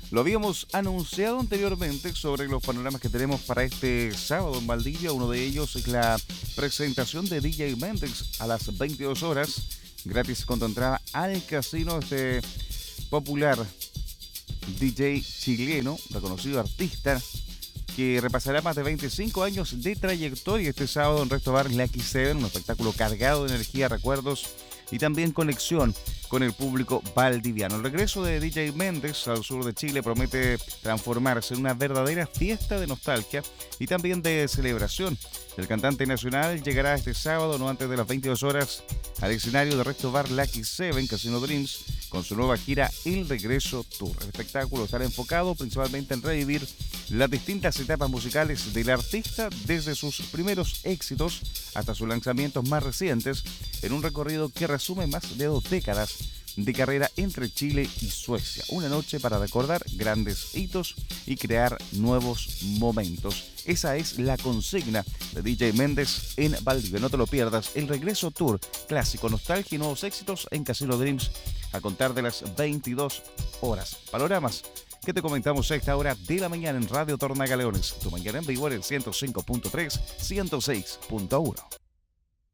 Lo habíamos anunciado anteriormente sobre los panoramas que tenemos para este sábado en Valdivia. Uno de ellos es la presentación de DJ Mendex a las 22 horas, gratis con tu entrada al casino. Este popular DJ chileno, reconocido artista, que repasará más de 25 años de trayectoria este sábado en Resto Bar Lucky 7, un espectáculo cargado de energía, recuerdos y también conexión con el público valdiviano. El regreso de DJ Mendex al sur de Chile promete transformarse en una verdadera fiesta de nostalgia y también de celebración. El cantante nacional llegará este sábado, no antes de las 22 horas, al escenario de Resto Bar Lucky 7 Casino Dreams con su nueva gira El Regreso Tour. El espectáculo estará enfocado principalmente en revivir las distintas etapas musicales del artista desde sus primeros éxitos hasta sus lanzamientos más recientes, en un recorrido que resume más de 2 décadas de carrera entre Chile y Suecia. Una noche para recordar grandes hitos y crear nuevos momentos. Esa es la consigna de DJ Mendex en Valdivia. No te lo pierdas. El Regreso Tour, clásico, nostalgia y nuevos éxitos en Casino Dreams a contar de las 22 horas. Panoramas que te comentamos a esta hora de la mañana en Radio Tornagaleones. Tu mañana en vivo en el 105.3, 106.1.